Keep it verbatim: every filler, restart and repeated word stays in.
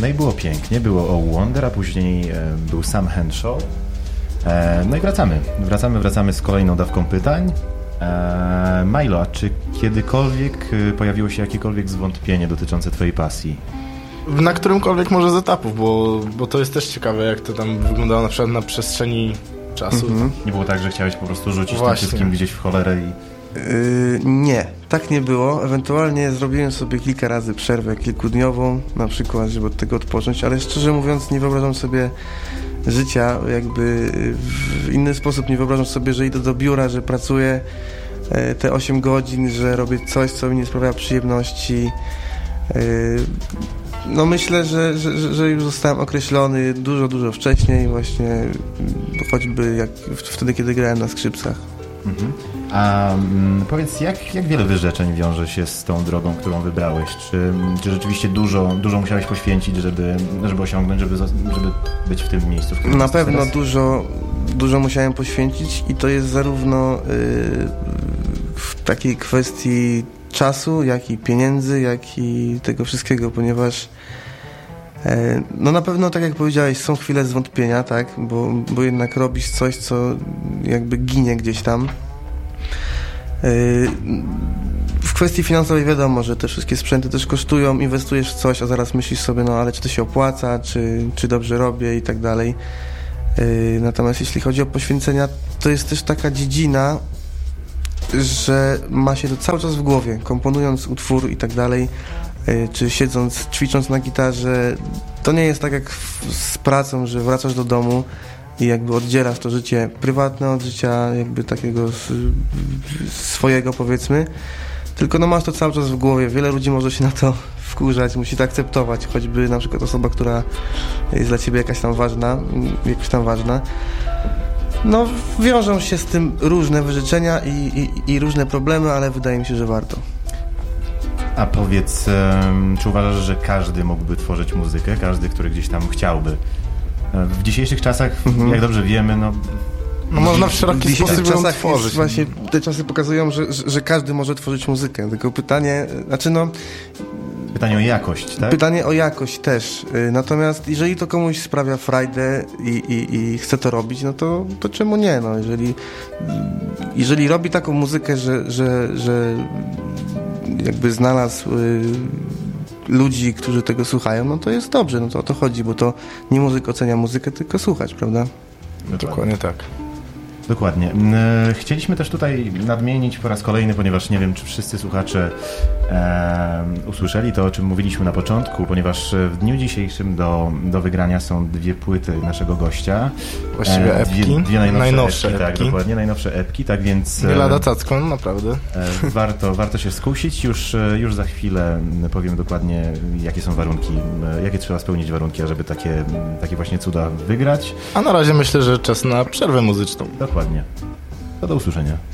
No i było pięknie, było O Wonder, a później e, był Sam Henshaw. E, no i wracamy, wracamy, wracamy z kolejną dawką pytań. E, Milo, a czy kiedykolwiek pojawiło się jakiekolwiek zwątpienie dotyczące twojej pasji? Na którymkolwiek może z etapów, bo, bo to jest też ciekawe, jak to tam wyglądało na przykład na przestrzeni czasu. Mm-hmm. Nie było tak, że chciałeś po prostu rzucić Właśnie. tym wszystkim gdzieś w cholerę i... Yy, nie, tak nie było. Ewentualnie zrobiłem sobie kilka razy przerwę kilkudniową, na przykład, żeby od tego odpocząć, ale szczerze mówiąc nie wyobrażam sobie życia jakby w inny sposób. Nie wyobrażam sobie, że idę do biura, że pracuję te osiem godzin, że robię coś, co mi nie sprawia przyjemności. Yy, no myślę, że, że, że już zostałem określony dużo, dużo wcześniej właśnie, choćby jak wtedy, kiedy grałem na skrzypcach. Mhm. A mm, powiedz, jak, jak wiele wyrzeczeń wiąże się z tą drogą, którą wybrałeś? Czy, czy rzeczywiście dużo, dużo musiałeś poświęcić, żeby, żeby osiągnąć, żeby, żeby być w tym miejscu, w którym Na jesteś pewno teraz? dużo, dużo musiałem poświęcić i to jest zarówno yy, w takiej kwestii czasu, jak i pieniędzy, jak i tego wszystkiego, ponieważ yy, no na pewno, tak jak powiedziałeś, są chwile zwątpienia, tak, bo, bo jednak robisz coś, co jakby ginie gdzieś tam. W kwestii finansowej wiadomo, że te wszystkie sprzęty też kosztują, inwestujesz w coś, a zaraz myślisz sobie, no ale czy to się opłaca, czy, czy dobrze robię i tak dalej. Natomiast jeśli chodzi o poświęcenia, to jest też taka dziedzina, że ma się to cały czas w głowie, komponując utwór i tak dalej, czy siedząc, ćwicząc na gitarze. To nie jest tak jak z pracą, że wracasz do domu i jakby oddzielasz to życie prywatne od życia jakby takiego swojego, powiedzmy, tylko no masz to cały czas w głowie. Wiele ludzi może się na to wkurzać, musi to akceptować, choćby na przykład osoba, która jest dla ciebie jakaś tam ważna, jakaś tam ważna. No wiążą się z tym różne wyrzeczenia i, i, i różne problemy, ale wydaje mi się, że warto. A powiedz, czy uważasz, że każdy mógłby tworzyć muzykę, każdy, który gdzieś tam chciałby? W dzisiejszych czasach, mhm. jak dobrze wiemy, no... No można w szeroki sposób ją tworzyć. Właśnie te czasy pokazują, że, że, że każdy może tworzyć muzykę, tylko pytanie, znaczy no... Pytanie o jakość, tak? Pytanie o jakość też. Natomiast jeżeli to komuś sprawia frajdę i, i, i chce to robić, no to, to czemu nie? No, jeżeli, jeżeli robi taką muzykę, że, że, że jakby znalazł y, ludzi, którzy tego słuchają, no to jest dobrze, no to o to chodzi, bo to nie muzyk ocenia muzykę, tylko słuchać, prawda? Dokładnie, Dokładnie tak. Dokładnie. Chcieliśmy też tutaj nadmienić po raz kolejny, ponieważ nie wiem, czy wszyscy słuchacze e, usłyszeli to, o czym mówiliśmy na początku, ponieważ w dniu dzisiejszym do, do wygrania są dwie płyty naszego gościa. Właściwie e, epki. Dwie, dwie najnowsze, najnowsze epki, epki. Tak, dokładnie, najnowsze epki, tak więc... Nie lada cacką, naprawdę. E, warto, warto się skusić. Już, już za chwilę powiem dokładnie, jakie są warunki, jakie trzeba spełnić warunki, żeby takie, takie właśnie cuda wygrać. A na razie myślę, że czas na przerwę muzyczną. Dokładnie. To do usłyszenia.